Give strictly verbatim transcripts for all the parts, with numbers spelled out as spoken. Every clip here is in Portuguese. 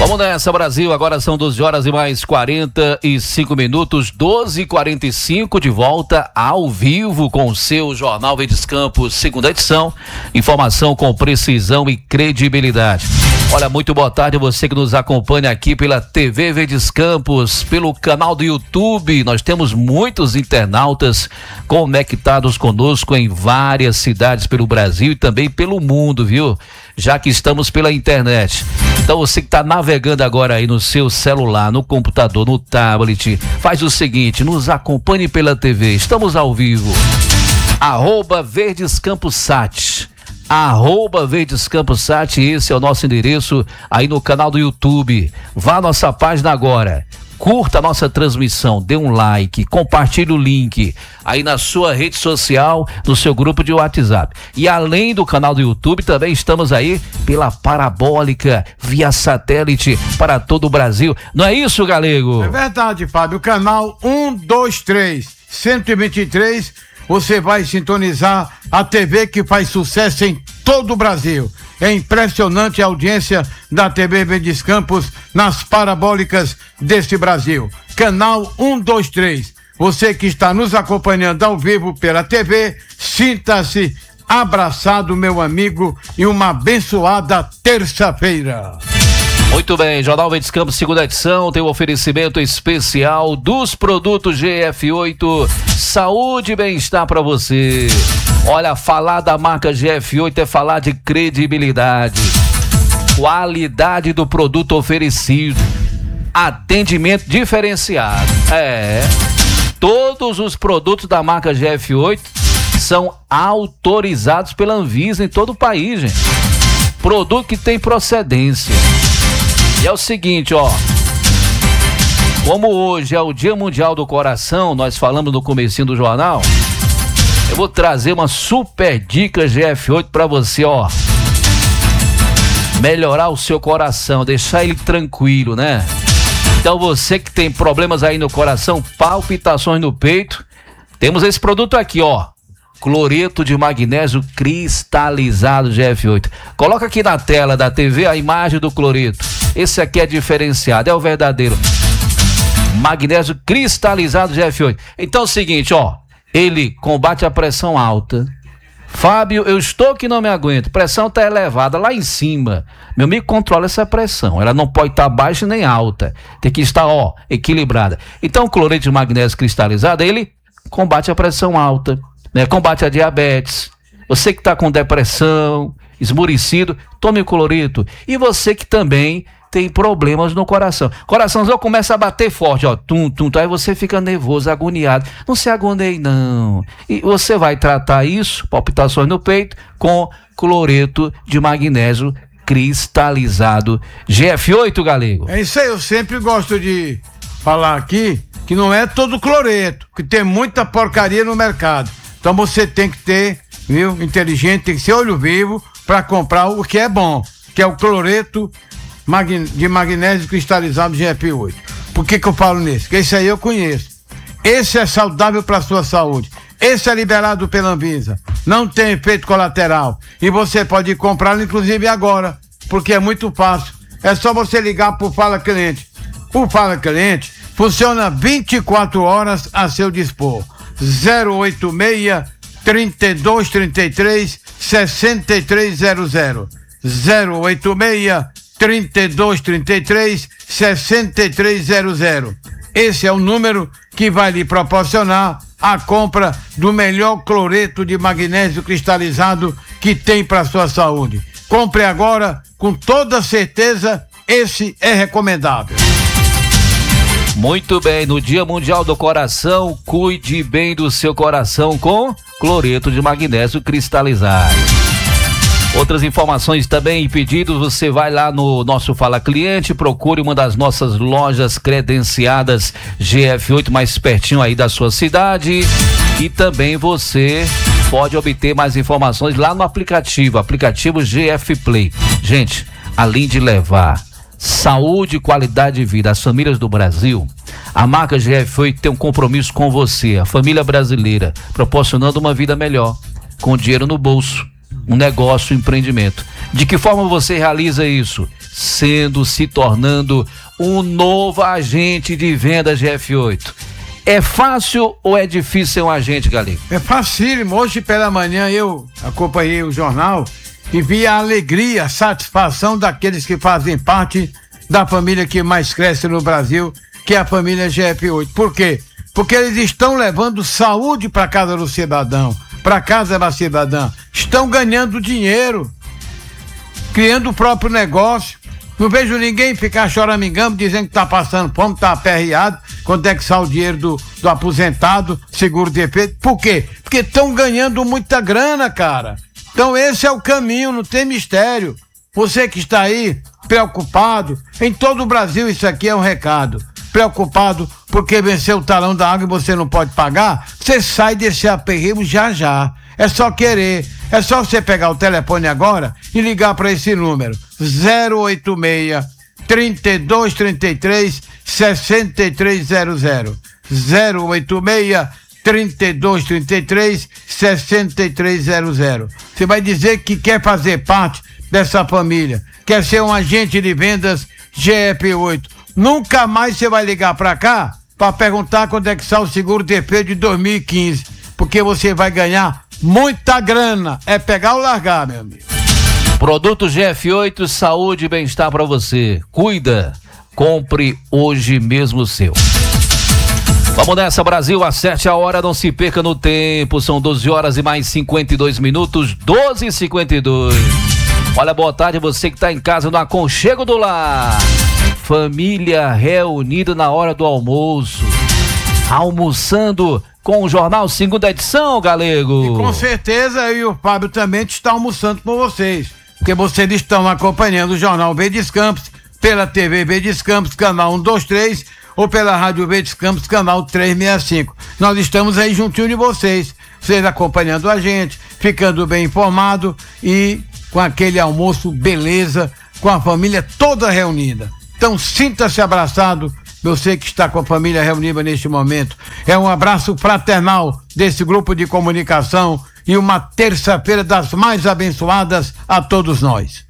Vamos nessa, Brasil. Agora são doze horas e mais quarenta e cinco minutos, doze e quarenta e cinco, de volta ao vivo com o seu Jornal Verdes Campos, segunda edição. Informação com precisão e credibilidade. Olha, muito boa tarde a você que nos acompanha aqui pela T V Verdes Campos, pelo canal do YouTube. Nós temos muitos internautas conectados conosco em várias cidades pelo Brasil e também pelo mundo, viu? Já que estamos pela internet. Então você que está navegando agora aí no seu celular, no computador, no tablet, faz o seguinte, nos acompanhe pela T V, estamos ao vivo. Arroba Verdes Campos Sat. Arroba Verdes Campos Sat, esse é o nosso endereço aí no canal do YouTube. Vá à nossa página agora. Curta a nossa transmissão, dê um like, compartilhe o link aí na sua rede social, no seu grupo de WhatsApp. E além do canal do YouTube, também estamos aí pela parabólica, via satélite para todo o Brasil. Não é isso, Galego? É verdade, Fábio. O canal um, dois, três, cento e vinte e três, você vai sintonizar a T V que faz sucesso em todo o Brasil. É impressionante a audiência da T V Verdes Campos nas parabólicas deste Brasil. Canal um, dois, três. Você que está nos acompanhando ao vivo pela T V, sinta-se abraçado, meu amigo, e uma abençoada terça-feira. Muito bem, Jornal Verdes Campos, segunda edição, tem um oferecimento especial dos produtos G F oito, saúde e bem-estar para você. Olha, falar da marca G F oito é falar de credibilidade, qualidade do produto oferecido, atendimento diferenciado. É, todos os produtos da marca G F oito são autorizados pela Anvisa em todo o país, gente. Produto que tem procedência. E é o seguinte, ó, como hoje é o Dia Mundial do Coração, nós falamos no comecinho do jornal, eu vou trazer uma super dica G F oito pra você, ó, melhorar o seu coração, deixar ele tranquilo, né? Então você que tem problemas aí no coração, palpitações no peito, temos esse produto aqui, ó, cloreto de magnésio cristalizado G F oito. Coloca aqui na tela da T V a imagem do cloreto. Esse aqui é diferenciado, é o verdadeiro magnésio cristalizado G F oito. Então é o seguinte, ó, ele combate a pressão alta. Fábio, eu estou que não me aguento, pressão tá elevada lá em cima. Meu amigo, controla essa pressão, ela não pode estar baixa nem alta, tem que estar, ó, equilibrada. Então o cloreto de magnésio cristalizado, ele combate a pressão alta, né? Combate a diabetes. Você que está com depressão, esmurecido, tome o cloreto. E você que também tem problemas no coração. Coraçãozão começa a bater forte, ó, tum, tum, tum, aí você fica nervoso, agoniado. Não se agoneie, não. E você vai tratar isso, palpitações no peito, com cloreto de magnésio cristalizado G F oito, Galego. É isso aí, eu sempre gosto de falar aqui que não é todo cloreto, que tem muita porcaria no mercado. Então você tem que ter, viu, inteligente, tem que ser olho vivo para comprar o que é bom, que é o cloreto de magnésio cristalizado G F oito. Por que que eu falo nisso? Porque esse aí eu conheço. Esse é saudável para a sua saúde. Esse é liberado pela Anvisa. Não tem efeito colateral. E você pode comprá-lo inclusive agora, porque é muito fácil. É só você ligar pro Fala Cliente. O Fala Cliente funciona vinte e quatro horas a seu dispor. zero oito seis, trinta e dois, trinta e três, sessenta e três zero zero. zero oito seis, trinta e dois, trinta e três, sessenta e três zero zero. Esse é o número que vai lhe proporcionar a compra do melhor cloreto de magnésio cristalizado que tem para sua saúde. Compre agora, com toda certeza, esse é recomendável. Muito bem, no Dia Mundial do Coração, cuide bem do seu coração com cloreto de magnésio cristalizado. Outras informações também e pedidos, você vai lá no nosso Fala Cliente, procure uma das nossas lojas credenciadas G F oito mais pertinho aí da sua cidade, e também você pode obter mais informações lá no aplicativo, aplicativo G F Play. Gente, além de levar saúde e qualidade de vida às famílias do Brasil, a marca G F oito tem um compromisso com você, a família brasileira, proporcionando uma vida melhor, com dinheiro no bolso, um negócio, um empreendimento. De que forma você realiza isso? sendo, se tornando um novo agente de venda G F oito. É fácil ou é difícil ser um agente, Galego? É facílimo. Hoje pela manhã eu acompanhei o jornal e vi a alegria, a satisfação daqueles que fazem parte da família que mais cresce no Brasil, que é a família G F oito. Por quê? Porque eles estão levando saúde para casa do cidadão, para casa da cidadã. Estão ganhando dinheiro, criando o próprio negócio. Não vejo ninguém ficar choramingando, dizendo que tá passando fome, tá aperreado, quando é que sai o dinheiro do, do aposentado, seguro de efeito. Por quê? Porque estão ganhando muita grana, cara. Então esse é o caminho, não tem mistério. Você que está aí preocupado, em todo o Brasil isso aqui é um recado. Preocupado porque venceu o talão da água e você não pode pagar, você sai desse aperreio já já. É só querer, é só você pegar o telefone agora e ligar para esse número zero oito seis, trinta e dois, trinta e três, sessenta e três zero zero. zero oito seis, trinta e dois, trinta e três, sessenta e três zero zero. Você vai dizer que quer fazer parte dessa família, quer ser um agente de vendas G F oito. Nunca mais você vai ligar para cá para perguntar quando é que sai o seguro de efeito de dois mil e quinze, porque você vai ganhar muita grana. É pegar ou largar, meu amigo. Produto G F oito, saúde e bem-estar para você. Cuida, compre hoje mesmo o seu. Vamos nessa, Brasil, acerte a hora, não se perca no tempo. São doze horas e mais cinquenta e dois minutos, doze e cinquenta e dois. Olha, boa tarde, você que está em casa no aconchego do lar. Família reunida na hora do almoço, almoçando com o Jornal Segunda Edição, Galego. E com certeza eu e o Fábio também estão almoçando com vocês, porque vocês estão acompanhando o Jornal Verdes Campos pela T V Verdes Campos, canal cento e vinte e três, ou pela Rádio Verdes Campos, canal trezentos e sessenta e cinco. Nós estamos aí juntinho de vocês, vocês acompanhando a gente, ficando bem informado e com aquele almoço beleza, com a família toda reunida. Então sinta-se abraçado, você que está com a família reunida neste momento. É um abraço fraternal desse grupo de comunicação e uma terça-feira das mais abençoadas a todos nós.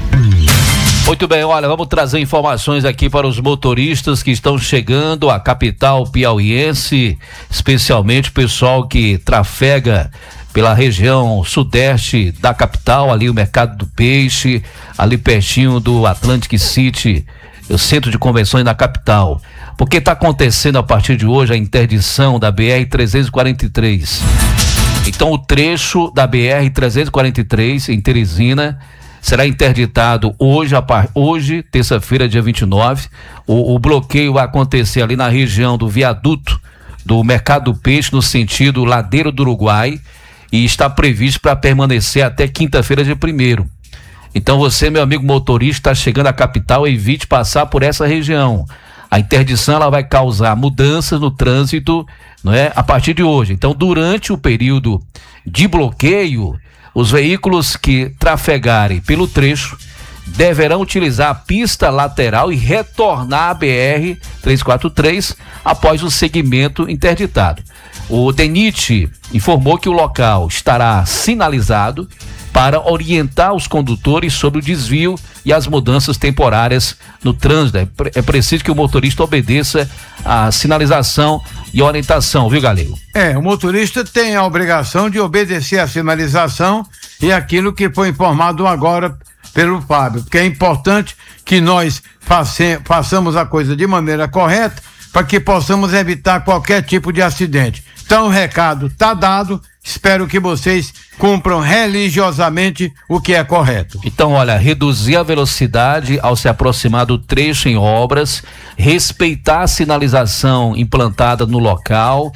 Muito bem, olha, vamos trazer informações aqui para os motoristas que estão chegando à capital piauiense, especialmente o pessoal que trafega pela região sudeste da capital, ali o Mercado do Peixe, ali pertinho do Atlantic City, o centro de convenções da capital. Porque está acontecendo a partir de hoje a interdição da B R trezentos e quarenta e três. Então o trecho da B R trezentos e quarenta e três em Teresina será interditado hoje, a par... hoje terça-feira, dia vinte e nove. O, o bloqueio vai acontecer ali na região do viaduto do Mercado do Peixe, no sentido Ladeiro do Uruguai, e está previsto para permanecer até quinta-feira, dia primeiro. Então você, meu amigo motorista, está chegando à capital, evite passar por essa região. A interdição ela vai causar mudanças no trânsito, não é? A partir de hoje. Então, durante o período de bloqueio, os veículos que trafegarem pelo trecho deverão utilizar a pista lateral e retornar à B R trezentos e quarenta e três após o segmento interditado. O DENIT informou que o local estará sinalizado para orientar os condutores sobre o desvio e as mudanças temporárias no trânsito. É, pre- é preciso que o motorista obedeça a sinalização e orientação, viu, Galego? É, o motorista tem a obrigação de obedecer a sinalização e aquilo que foi informado agora pelo Fábio, porque é importante que nós face- façamos a coisa de maneira correta para que possamos evitar qualquer tipo de acidente. Então o recado está dado, espero que vocês cumpram religiosamente o que é correto. Então, olha, reduzir a velocidade ao se aproximar do trecho em obras, respeitar a sinalização implantada no local,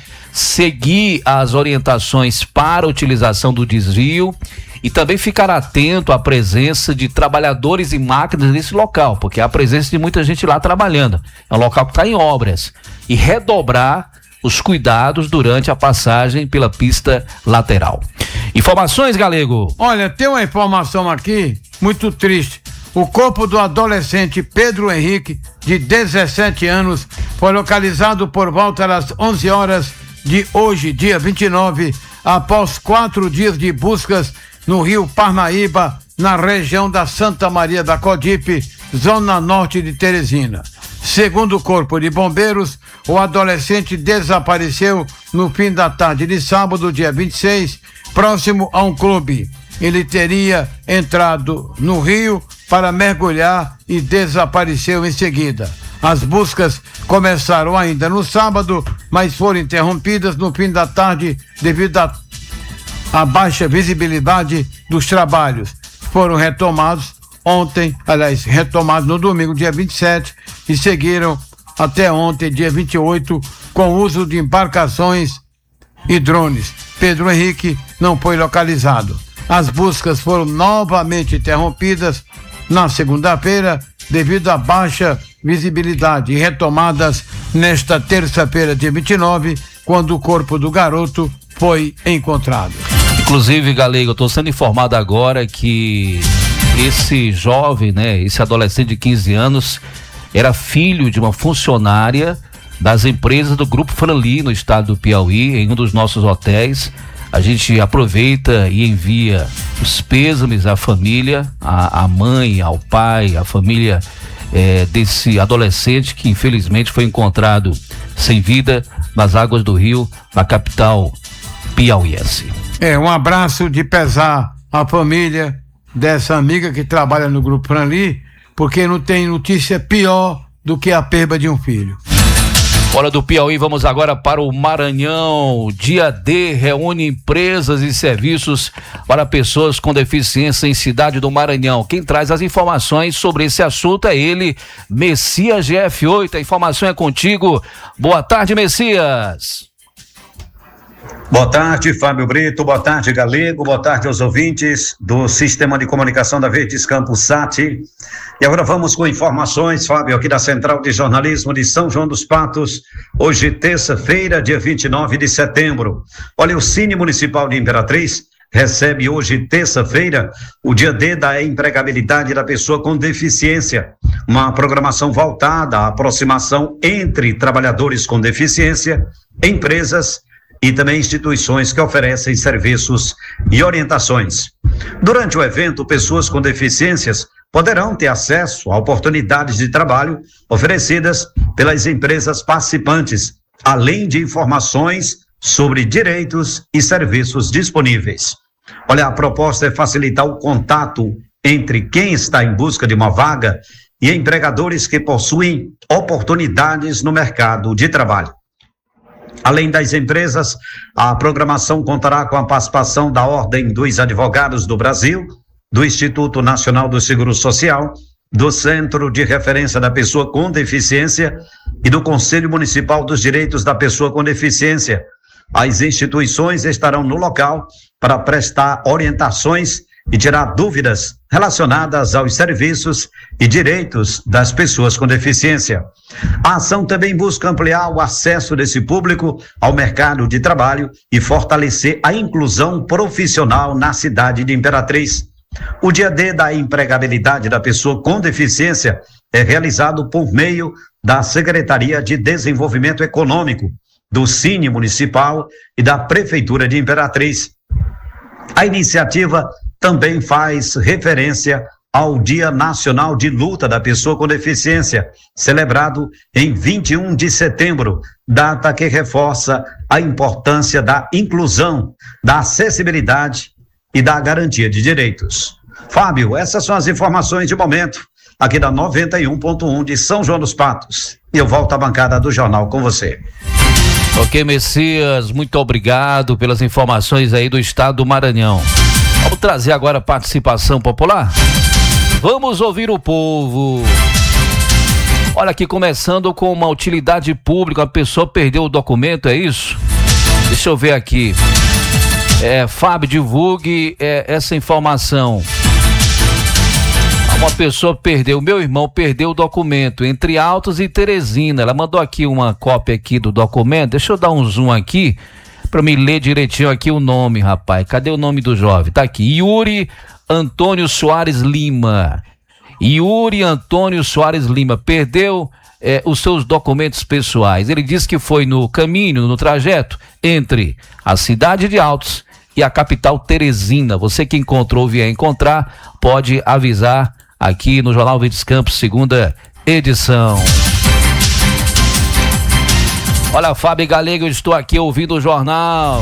seguir as orientações para a utilização do desvio e também ficar atento à presença de trabalhadores e máquinas nesse local, porque há a presença de muita gente lá trabalhando. É um local que está em obras. E redobrar os cuidados durante a passagem pela pista lateral. Informações, Galego? Olha, tem uma informação aqui muito triste. O corpo do adolescente Pedro Henrique, de dezessete anos, foi localizado por volta das onze horas de hoje, dia vinte e nove, após quatro dias de buscas no rio Parnaíba, na região da Santa Maria da Codipe, zona norte de Teresina. Segundo o Corpo de Bombeiros, o adolescente desapareceu no fim da tarde de sábado, dia vinte e seis, próximo a um clube. Ele teria entrado no rio para mergulhar e desapareceu em seguida. As buscas começaram ainda no sábado, mas foram interrompidas no fim da tarde devido à baixa visibilidade dos trabalhos. Foram retomados ontem, aliás, retomados no domingo, dia vinte e sete, e seguiram até ontem, dia vinte e oito, com o uso de embarcações e drones. Pedro Henrique não foi localizado. As buscas foram novamente interrompidas na segunda-feira devido à baixa visibilidade e retomadas nesta terça-feira, dia vinte e nove, quando o corpo do garoto foi encontrado. Inclusive, Galego, eu estou sendo informado agora que esse jovem, né, esse adolescente de quinze anos, era filho de uma funcionária das empresas do Grupo Franli no estado do Piauí, em um dos nossos hotéis. A gente aproveita e envia os pêsames à família, à, à mãe, ao pai, à família é, desse adolescente que infelizmente foi encontrado sem vida nas águas do rio, na capital piauiense. É, um abraço de pesar à família dessa amiga que trabalha no Grupo Franli, porque não tem notícia pior do que a perda de um filho. Hora do Piauí, vamos agora para o Maranhão. Dia D reúne empresas e serviços para pessoas com deficiência em cidade do Maranhão. Quem traz as informações sobre esse assunto é ele, Messias G F oito. A informação é contigo. Boa tarde, Messias. Boa tarde, Fábio Brito, boa tarde, Galego, boa tarde aos ouvintes do Sistema de Comunicação da Verdes Campos Sat. E agora vamos com informações, Fábio, aqui da Central de Jornalismo de São João dos Patos, hoje terça-feira, dia vinte e nove de setembro. Olha, o Cine Municipal de Imperatriz recebe hoje, terça-feira, o dia D da empregabilidade da pessoa com deficiência, uma programação voltada à aproximação entre trabalhadores com deficiência, empresas e também instituições que oferecem serviços e orientações. Durante o evento, pessoas com deficiências poderão ter acesso a oportunidades de trabalho oferecidas pelas empresas participantes, além de informações sobre direitos e serviços disponíveis. Olha, a proposta é facilitar o contato entre quem está em busca de uma vaga e empregadores que possuem oportunidades no mercado de trabalho. Além das empresas, a programação contará com a participação da Ordem dos Advogados do Brasil, do Instituto Nacional do Seguro Social, do Centro de Referência da Pessoa com Deficiência e do Conselho Municipal dos Direitos da Pessoa com Deficiência. As instituições estarão no local para prestar orientações e tirar dúvidas relacionadas aos serviços e direitos das pessoas com deficiência. A ação também busca ampliar o acesso desse público ao mercado de trabalho e fortalecer a inclusão profissional na cidade de Imperatriz. O dia D da empregabilidade da pessoa com deficiência é realizado por meio da Secretaria de Desenvolvimento Econômico, do Cine Municipal e da Prefeitura de Imperatriz. A iniciativa também faz referência ao Dia Nacional de Luta da Pessoa com Deficiência, celebrado em vinte e um de setembro, data que reforça a importância da inclusão, da acessibilidade e da garantia de direitos. Fábio, essas são as informações de momento, aqui da noventa e um ponto um de São João dos Patos. E eu volto à bancada do jornal com você. Ok, Messias, muito obrigado pelas informações aí do estado do Maranhão. Vamos trazer agora a participação popular? Vamos ouvir o povo. Olha aqui, começando com uma utilidade pública, a pessoa perdeu o documento, é isso? Deixa eu ver aqui. É, Fábio, divulgue é, essa informação. Uma pessoa perdeu, meu irmão perdeu o documento entre Altos e Teresina. Ela mandou aqui uma cópia aqui do documento. Deixa eu dar um zoom aqui para me ler direitinho aqui o nome, rapaz. Cadê o nome do jovem? Tá aqui, Yuri Antônio Soares Lima. Yuri Antônio Soares Lima perdeu é, os seus documentos pessoais. Ele disse que foi no caminho, no trajeto entre a cidade de Altos e a capital Teresina. Você que encontrou ou vier encontrar, pode avisar aqui no Jornal Verdes Campos, segunda edição. Olha, Fábio Galego, eu estou aqui ouvindo o jornal.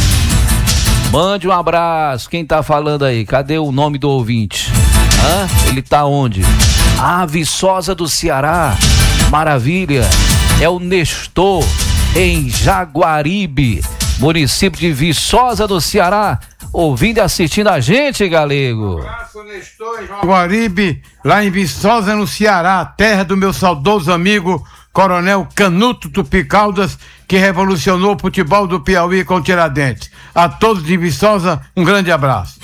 Mande um abraço. Quem tá falando aí? Cadê o nome do ouvinte? Hã? Ele tá onde? Ah, Viçosa do Ceará. Maravilha. É o Nestor, em Jaguaribe, município de Viçosa do Ceará, ouvindo e assistindo a gente, Galego. Um abraço, Nestor, em Jaguaribe, lá em Viçosa, no Ceará, terra do meu saudoso amigo Coronel Canuto Tupi Caldas, que revolucionou o futebol do Piauí com Tiradentes. A todos de Viçosa, um grande abraço.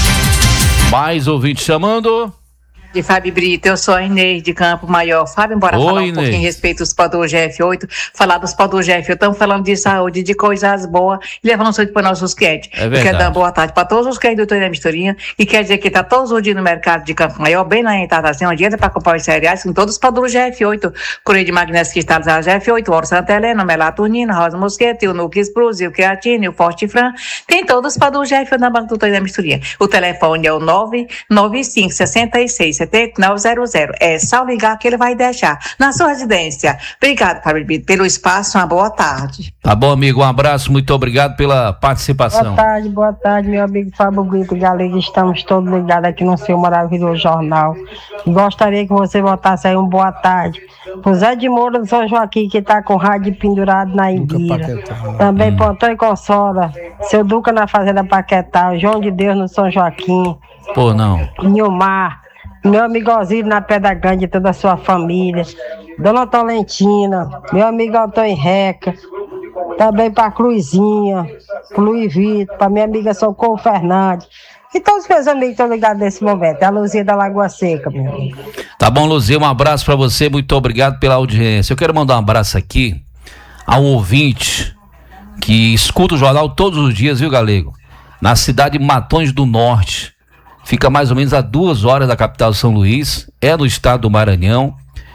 Mais ouvinte chamando. De Fábio Brito, eu sou a Inês de Campo Maior. Fábio, bora Oi, falar um Inês. pouquinho a respeito dos Podor G F oito, falar dos Podor G F oito, estamos falando de saúde, de coisas boas, e levando saúde para nossos clientes. É verdade. Quero dar uma boa tarde para todos os clientes do Doutor Misturinha, e quer dizer que está todos os dias no mercado de Campo Maior, bem na entradazinha, onde entra para comprar os cereais, com todos os Podor G F oito, Correio de Magnésio Cristalizado G F oito, Oro Santa Helena, Melatonina, Rosa Mosqueta, o Nucleus Plus, o Creatina, o Forte Fran, tem todos os Podor G F oito na banca do Doutor Misturinha. O telefone é o nove nove cinco, seis seis, sete nove zero zero. É só ligar que ele vai deixar na sua residência. Obrigado, Fábio Brito, pelo espaço. Uma boa tarde. Tá bom, amigo. Um abraço. Muito obrigado pela participação. Boa tarde, boa tarde, meu amigo Fábio Brito Galego. Estamos todos ligados aqui no seu maravilhoso jornal. Gostaria que você voltasse aí um boa tarde pro Zé de Moura do São Joaquim, que tá com o rádio pendurado na Ibira. Também hum. pro Antônio Consola, seu Duca na Fazenda Paquetá, João de Deus no São Joaquim. Pô, não. Nilmar, meu amigo Osírio na Pedra Grande e toda a sua família, Dona Tolentina, meu amigo Antônio Reca, também para Cruzinha, pro Luiz Vitor, para minha amiga Socorro Fernandes, e todos os meus amigos estão ligados nesse momento, é a Luzia da Lagoa Seca, meu amigo. Tá bom, Luzia, um abraço para você, muito obrigado pela audiência. Eu quero mandar um abraço aqui ao ouvinte que escuta o jornal todos os dias, viu, Galego? Na cidade de Matões do Norte. Fica mais ou menos a duas horas da capital São Luís, é no estado do Maranhão.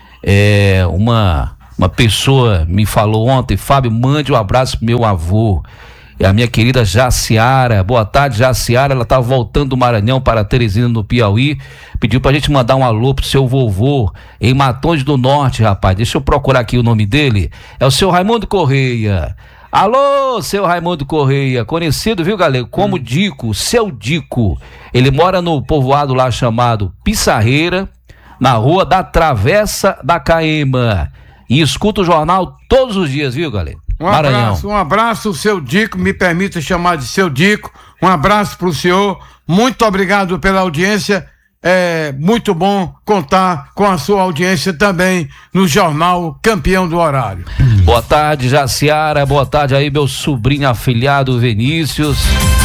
É uma, uma pessoa me falou ontem, Fábio, mande um abraço pro meu avô, é a minha querida Jaciara. Boa tarde, Jaciara, ela tá voltando do Maranhão para Teresina, no Piauí, pediu pra gente mandar um alô pro seu vovô em Matões do Norte, rapaz. Deixa eu procurar aqui o nome dele, é o seu Raimundo Correia. Alô, seu Raimundo Correia, conhecido, viu, Galego, como hum. Dico, seu Dico. Ele mora no povoado lá chamado Pissarreira, na rua da Travessa da Caema. E escuta o jornal todos os dias, viu, Galego? Um Maranhão. abraço, um abraço, seu Dico, me permita chamar de seu Dico. Um abraço pro senhor, muito obrigado pela audiência. É muito bom contar com a sua audiência também no jornal Campeão do Horário. Boa tarde, Jaciara, boa tarde aí, meu sobrinho afilhado Vinícius,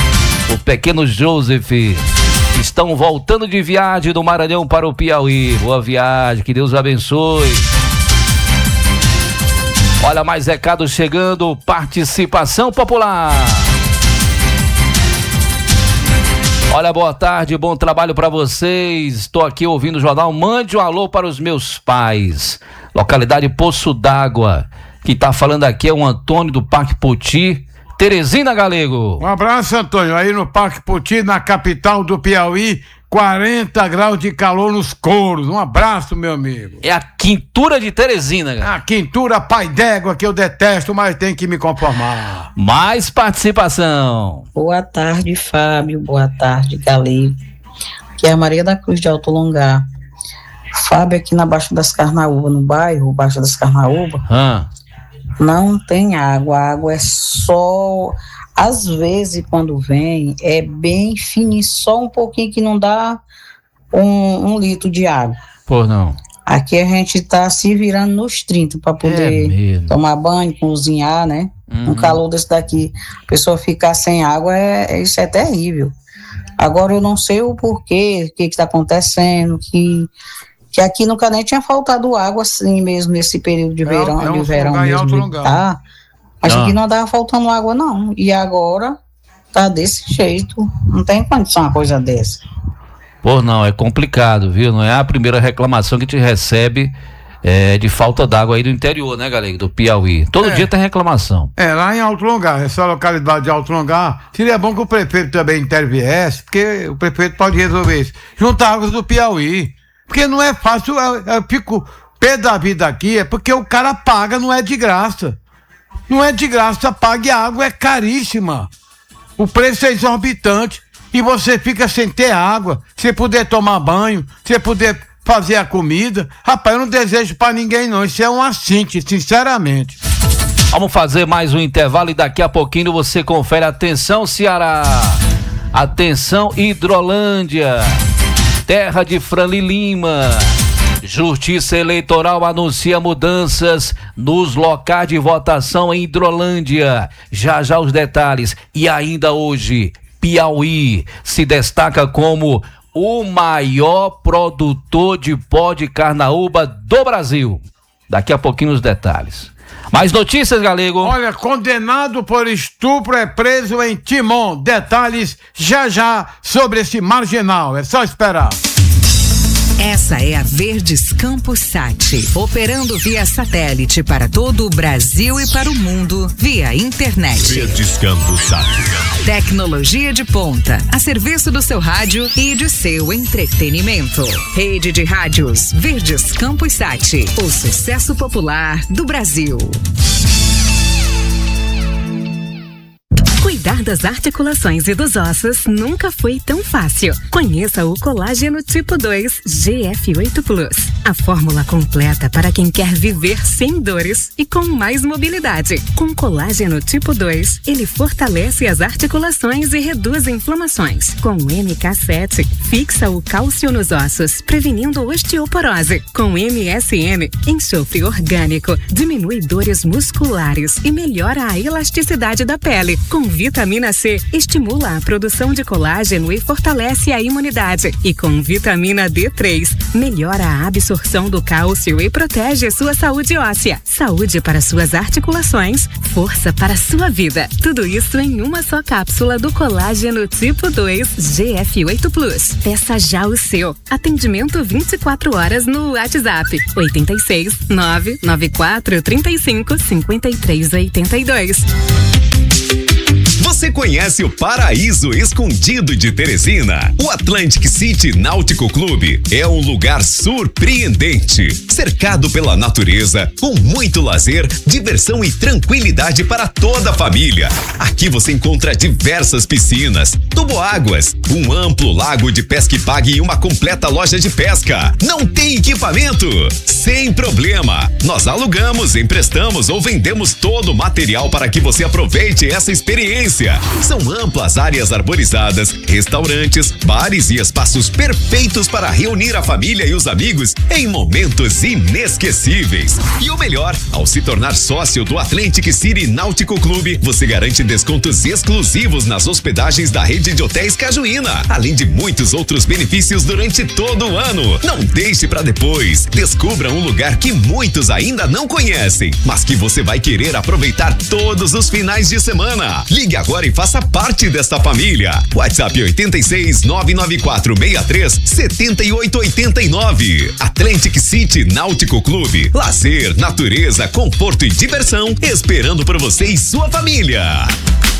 o pequeno Joseph, estão voltando de viagem do Maranhão para o Piauí. Boa viagem, que Deus abençoe. Olha, mais recados chegando, participação popular. Olha, boa tarde, bom trabalho para vocês. Estou aqui ouvindo o jornal. Mande um alô para os meus pais. Localidade Poço d'Água. Quem tá falando aqui é o Antônio do Parque Poti, Teresina, Galego. Um abraço, Antônio. Aí no Parque Poti, na capital do Piauí, quarenta graus de calor nos couros. Um abraço, meu amigo. É a quintura de Teresina, galera. A quintura pai d'égua que eu detesto, mas tem que me conformar. Mais participação. Boa tarde, Fábio. Boa tarde, Galego. Aqui é a Maria da Cruz de Alto Longar. Fábio, aqui na Baixa das Carnaúbas, no bairro Baixa das Carnaúbas, ah. não tem água. A água é só... Às vezes, quando vem, é bem fininho, só um pouquinho que não dá um, um litro de água. Pô, não. Aqui a gente tá se virando nos trinta para poder é tomar banho, cozinhar, né? Uhum. Um calor desse daqui, a pessoa ficar sem água, é, isso é terrível. Agora eu não sei o porquê, o que que tá acontecendo, que, que aqui nunca nem tinha faltado água assim mesmo, nesse período de verão, é um, de verão mesmo, tá? Mas ah. aqui não dava faltando água, não. E agora tá desse jeito. Não tem condição uma coisa dessa. Pô, não, é complicado, viu? Não é a primeira reclamação que te recebe é, de falta d'água aí do interior, né, galera? Do Piauí. Todo é. dia tem reclamação. É, lá em Alto Longar, essa localidade de Alto Longar, seria bom que o prefeito também interviesse, porque o prefeito pode resolver isso. Juntar águas do Piauí. Porque não é fácil, eu, eu fico pé da vida aqui, é porque o cara paga, não é de graça. Não é de graça, pague a água, é caríssima. O preço é exorbitante e você fica sem ter água, sem poder tomar banho, sem poder fazer a comida. Rapaz, eu não desejo pra ninguém não, isso é um assinte, sinceramente. Vamos fazer mais um intervalo e daqui a pouquinho você confere. Atenção, Ceará! Atenção, Hidrolândia! Terra de Franli Lima! Justiça Eleitoral anuncia mudanças nos locais de votação em Hidrolândia. Já já os detalhes. E ainda hoje, Piauí se destaca como o maior produtor de pó de carnaúba do Brasil. Daqui a pouquinho os detalhes. Mais notícias, Galego? Olha, condenado por estupro é preso em Timon. Detalhes já já sobre esse marginal. É só esperar. Essa é a Verdes Campos Sat, operando via satélite para todo o Brasil e para o mundo via internet. Verdes Campos Sat. Tecnologia de ponta, a serviço do seu rádio e de seu entretenimento. Rede de rádios Verdes Campos Sat, o sucesso popular do Brasil. Cuidar das articulações e dos ossos nunca foi tão fácil. Conheça o Colágeno Tipo dois G F oito Plus. A fórmula completa para quem quer viver sem dores e com mais mobilidade. Com Colágeno Tipo dois, ele fortalece as articulações e reduz inflamações. Com M K sete, fixa o cálcio nos ossos, prevenindo osteoporose. Com M S M, enxofre orgânico, diminui dores musculares e melhora a elasticidade da pele. Com vitamina C, estimula a produção de colágeno e fortalece a imunidade. E com vitamina D três, melhora a absorção do cálcio e protege sua saúde óssea. Saúde para suas articulações, força para sua vida. Tudo isso em uma só cápsula do Colágeno Tipo dois G F oito Plus. Peça já o seu. Atendimento vinte e quatro horas no WhatsApp oito seis, nove nove quatro, três cinco, cinco três oito dois. Você conhece o Paraíso Escondido de Teresina? O Atlantic City Náutico Clube é um lugar surpreendente, cercado pela natureza, com muito lazer, diversão e tranquilidade para toda a família. Aqui você encontra diversas piscinas, toboáguas, um amplo lago de pesca e pague e uma completa loja de pesca. Não tem equipamento? Sem problema. Nós alugamos, emprestamos ou vendemos todo o material para que você aproveite essa experiência. São amplas áreas arborizadas, restaurantes, bares e espaços perfeitos para reunir a família e os amigos em momentos inesquecíveis. E o melhor, ao se tornar sócio do Atlantic City Náutico Clube, você garante descontos exclusivos nas hospedagens da rede de hotéis Cajuína, além de muitos outros benefícios durante todo o ano. Não deixe para depois. Descubra um lugar que muitos ainda não conhecem, mas que você vai querer aproveitar todos os finais de semana. Ligue agora e faça parte desta família. WhatsApp oito seis, nove nove quatro seis três, sete oito oito nove. Atlantic City Náutico Clube. Lazer, natureza, conforto e diversão esperando por você e sua família.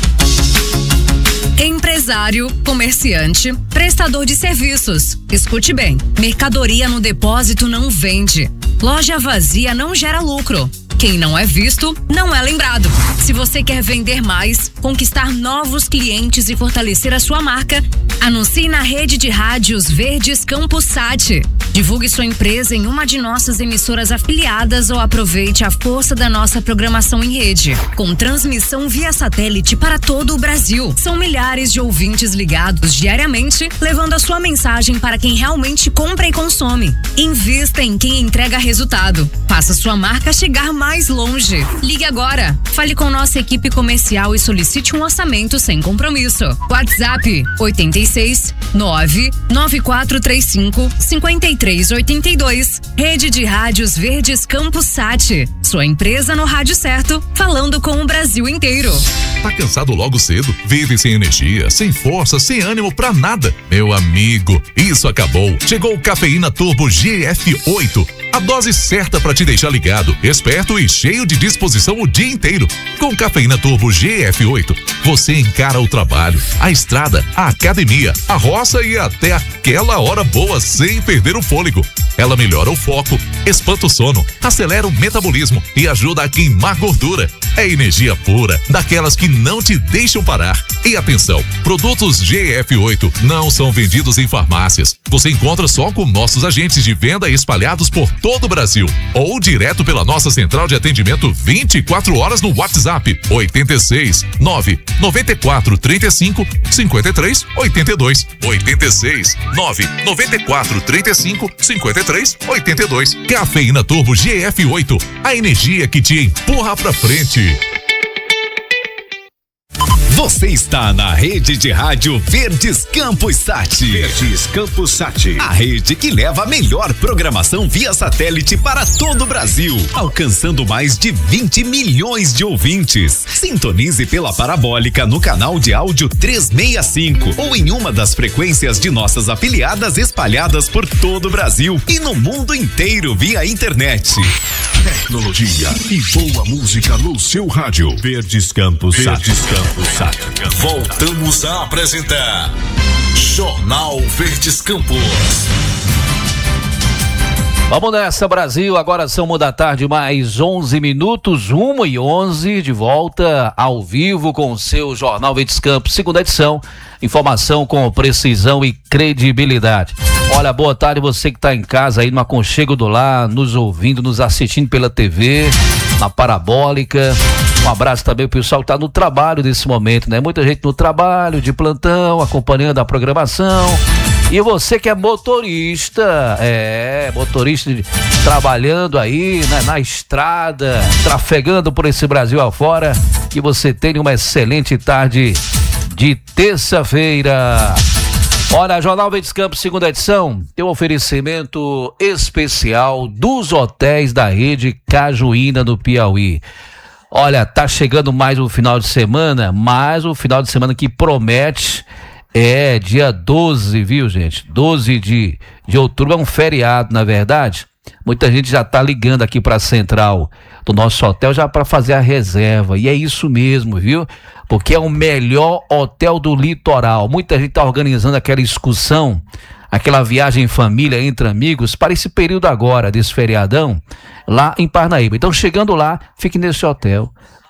Empresário, comerciante, prestador de serviços. Escute bem, mercadoria no depósito não vende. Loja vazia não gera lucro. Quem não é visto, não é lembrado. Se você quer vender mais, conquistar novos clientes e fortalecer a sua marca, anuncie na rede de rádios Verdes Campos Sat. Divulgue sua empresa em uma de nossas emissoras afiliadas ou aproveite a força da nossa programação em rede, com transmissão via satélite para todo o Brasil. São milhares de ouvintes ligados diariamente, levando a sua mensagem para quem realmente compra e consome. Invista em quem entrega resultado. Faça sua marca chegar mais longe. Ligue agora. Fale com nossa equipe comercial e solicite um orçamento sem compromisso. WhatsApp oito seis, nove nove quatro três cinco, cinco três oito dois. Rede de Rádios Verdes Campos Sat. Sua empresa no rádio certo, falando com o Brasil inteiro. Tá cansado logo cedo? Vive sem energia, sem força, sem ânimo pra nada? Meu amigo, isso acabou. Chegou o Cafeína Turbo G F oito. A dose certa para te deixar ligado, esperto e cheio de disposição o dia inteiro. Com Cafeína Turbo G F oito, você encara o trabalho, a estrada, a academia, a roça e até aquela hora boa sem perder o fôlego. Ela melhora o foco, espanta o sono, acelera o metabolismo e ajuda a queimar gordura. É energia pura, daquelas que não te deixam parar. E atenção, produtos G F oito não são vendidos em farmácias. Você encontra só com nossos agentes de venda espalhados por todo o Brasil ou direto pela nossa central de atendimento vinte e quatro horas no WhatsApp oito seis nove nove quatro três cinco cinco três oito dois oito seis nove nove quatro três cinco cinco três oito dois. Cafeína Turbo G F oito, a energia que te empurra pra frente. Você está na rede de rádio Verdes Campos Sat. Verdes Campos Sat. A rede que leva a melhor programação via satélite para todo o Brasil, alcançando mais de vinte milhões de ouvintes. Sintonize pela parabólica no canal de áudio trezentos e sessenta e cinco ou em uma das frequências de nossas afiliadas espalhadas por todo o Brasil e no mundo inteiro via internet. Tecnologia e boa música no seu rádio. Verdes Campos Sat. Verdes Campos Sat. Voltamos a apresentar Jornal Verdes Campos. Vamos nessa, Brasil. Agora são uma da tarde, mais onze minutos, uma e onze, de volta ao vivo com o seu Jornal Verdes Campos, segunda edição. Informação com precisão e credibilidade. Olha, boa tarde você que está em casa aí no aconchego do lar, nos ouvindo, nos assistindo pela T V, na parabólica. Um abraço também pro pessoal que tá no trabalho nesse momento, né? Muita gente no trabalho, de plantão, acompanhando a programação. E você que é motorista, é, motorista de, trabalhando aí, né, na estrada, trafegando por esse Brasil afora, que você tenha uma excelente tarde de terça-feira. Olha, Jornal Verdes Campos, segunda edição, tem um oferecimento especial dos hotéis da rede Cajuína no Piauí. Olha, tá chegando mais um final de semana, mais um final de semana que promete. É, dia doze, viu, gente? doze de, de outubro, é um feriado, na verdade. Muita gente já tá ligando aqui pra central do nosso hotel já para fazer a reserva. E é isso mesmo, viu? Porque é o melhor hotel do litoral. Muita gente tá organizando aquela excursão, aquela viagem em família, entre amigos, para esse período agora, desse feriadão, lá em Parnaíba. Então, chegando lá, fique nesse hotel.